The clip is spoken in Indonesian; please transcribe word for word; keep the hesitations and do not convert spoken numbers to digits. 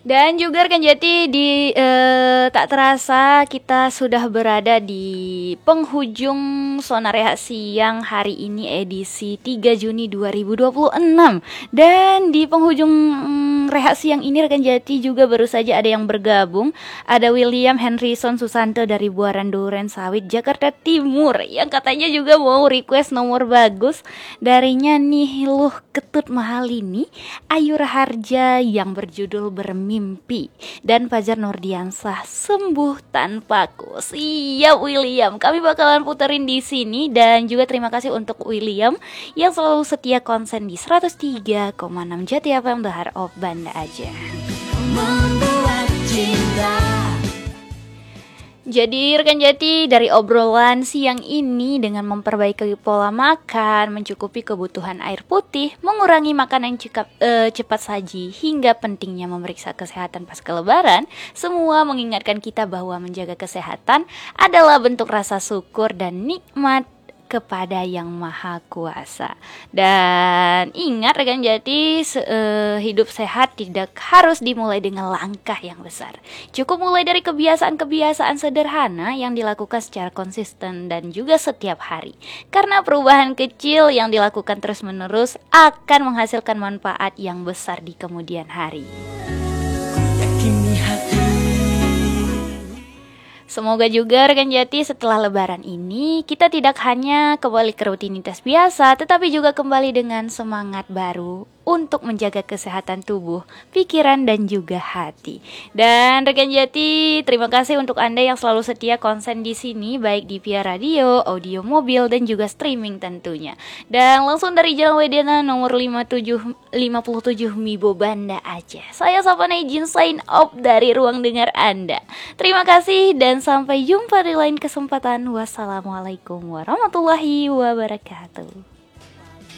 Dan juga rekan Jati di eh, tak terasa kita sudah berada di penghujung Zona Rehat Siang hari ini edisi tiga Juni dua ribu dua puluh enam. Dan di penghujung mm, Rehat Siang ini rekan Jati juga baru saja ada yang bergabung. Ada William Henryson Susanto dari Buaran Duren Sawit Jakarta Timur yang katanya juga mau request nomor bagus darinya nih Luh Ketut Mahalini, Ayu Raharja yang berjudul Bermimpi, dan Fajar Nurdiansah Sembuh Tanpaku. Siap William, kami bakalan puterin di sini. Dan juga terima kasih untuk William yang selalu setia konsen di seratus tiga koma enam Jati F M The Heart of Banda Aceh. Membuat cinta. Jadi rekan Jati, dari obrolan siang ini dengan memperbaiki pola makan, mencukupi kebutuhan air putih, mengurangi makanan cepat, e, cepat saji, hingga pentingnya memeriksa kesehatan pasca lebaran, semua mengingatkan kita bahwa menjaga kesehatan adalah bentuk rasa syukur dan nikmat kepada Yang Maha Kuasa. Dan ingat rekan Jati, se- uh, hidup sehat tidak harus dimulai dengan langkah yang besar. Cukup mulai dari kebiasaan-kebiasaan sederhana yang dilakukan secara konsisten dan juga setiap hari. Karena perubahan kecil yang dilakukan terus-menerus akan menghasilkan manfaat yang besar di kemudian hari. Semoga juga rekan Jati setelah lebaran ini kita tidak hanya kembali ke rutinitas biasa, tetapi juga kembali dengan semangat baru untuk menjaga kesehatan tubuh, pikiran, dan juga hati. Dan rekan Jati, terima kasih untuk Anda yang selalu setia konsen di sini, baik di via radio, audio mobil, dan juga streaming tentunya. Dan langsung dari Jalan Wedana nomor lima puluh tujuh Mibo Banda Aceh, saya Sapana izin sign off dari ruang dengar Anda. Terima kasih dan sampai jumpa di lain kesempatan. Wassalamualaikum warahmatullahi wabarakatuh.